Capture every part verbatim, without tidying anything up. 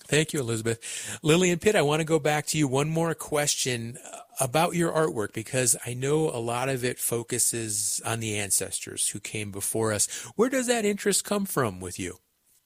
Thank you, Elizabeth. Lillian Pitt, I want to go back to you. One more question about your artwork, because I know a lot of it focuses on the ancestors who came before us. Where does that interest come from with you?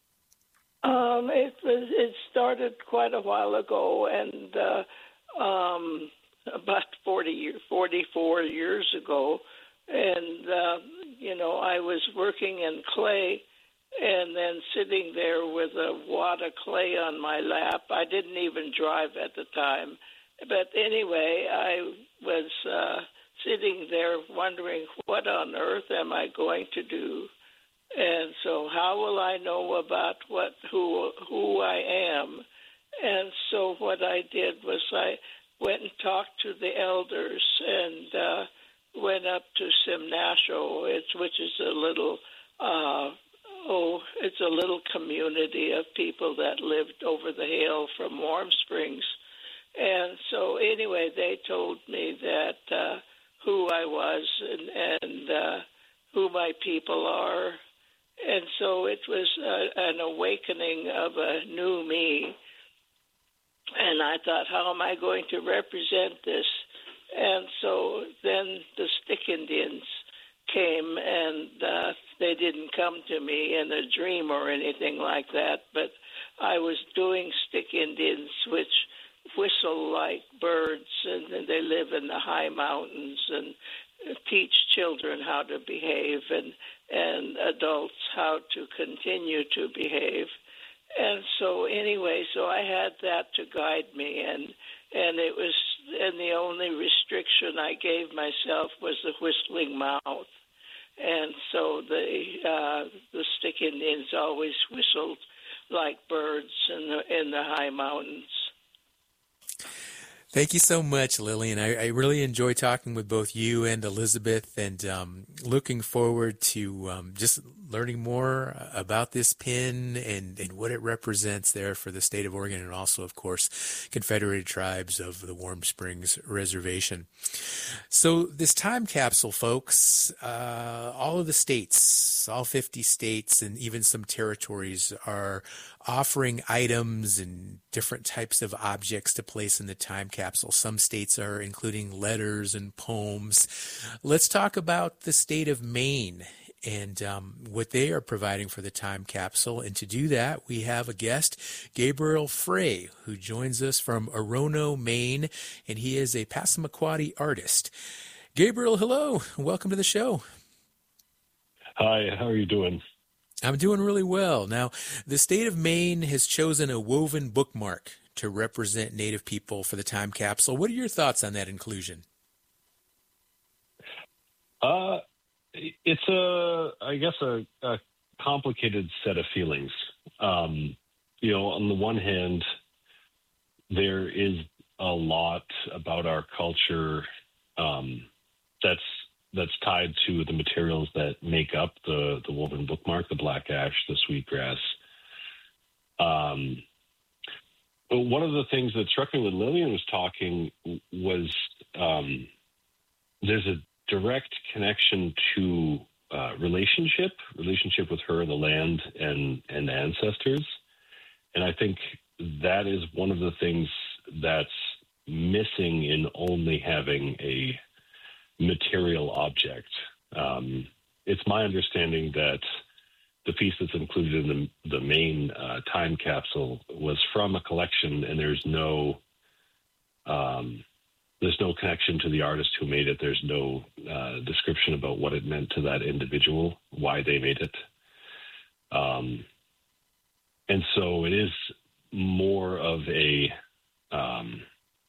Um, it was, it started quite a while ago, and uh, um, about forty, forty-four years ago, and uh, you know, I was working in clay, and then sitting there with a wad of clay on my lap. I didn't even drive at the time, but anyway, I was uh, sitting there wondering, what on earth am I going to do? And so how will I know about what who who I am? And so what I did was I went and talked to the elders, and uh, went up to Simnasho, it's, which is a little, uh, oh, it's a little community of people that lived over the hill from Warm Springs. And so anyway, they told me that uh, who I was and, and uh, who my people are. And so it was uh, an awakening of a new me. And I thought, how am I going to represent this? And so then the Stick Indians came, and uh, they didn't come to me in a dream or anything like that, but I was doing Stick Indians, which whistle like birds, and they live in the high mountains and teach children how to behave, and and adults how to continue to behave. And so anyway, so I had that to guide me, and and it was, and the only restriction I gave myself was the whistling mouth. And so the uh, the Stick Indians always whistled like birds in the in the high mountains. Thank you so much, Lillian. I, I really enjoy talking with both you and Elizabeth, and um, looking forward to um, just learning more about this pin and, and what it represents there for the state of Oregon, and also, of course, Confederated Tribes of the Warm Springs Reservation. So this time capsule, folks, uh, all of the states, all fifty states, and even some territories are offering items and different types of objects to place in the time capsule. Some states are including letters and poems. Let's talk about the state of Maine and um, what they are providing for the time capsule. And to do that, we have a guest, Gabriel Frey, who joins us from Orono, Maine, and he is a Passamaquoddy artist. Gabriel, hello. Welcome to the show. Hi, how are you doing? I'm doing really well. Now, the state of Maine has chosen a woven bookmark to represent Native people for the time capsule. What are your thoughts on that inclusion? Uh, it's a, I guess, a, a complicated set of feelings. Um, you know, on the one hand, there is a lot about our culture um, that's that's tied to the materials that make up the, the woven bookmark, the black ash, the sweetgrass. Um, but one of the things that struck me when Lillian was talking was um, there's a direct connection to uh, relationship, relationship with her, the land, and, and ancestors. And I think that is one of the things that's missing in only having a material object. Um, it's my understanding that the piece that's included in the, the main uh, time capsule was from a collection, and there's no um, there's no connection to the artist who made it. There's no uh, description about what it meant to that individual, why they made it. Um, and so it is more of a um,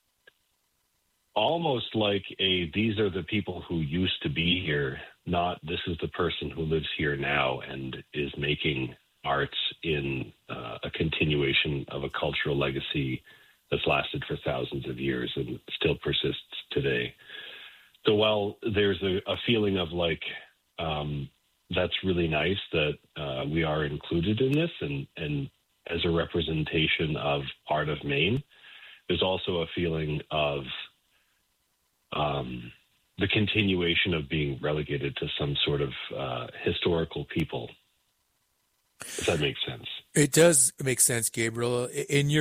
almost like a, these are the people who used to be here, not this is the person who lives here now and is making arts in uh, a continuation of a cultural legacy that's lasted for thousands of years and still persists today. So while there's a, a feeling of like, um, that's really nice that uh, we are included in this and, and as a representation of part of Maine, there's also a feeling of Um, the continuation of being relegated to some sort of uh, historical people. Does that make sense? It does make sense, Gabriel. In your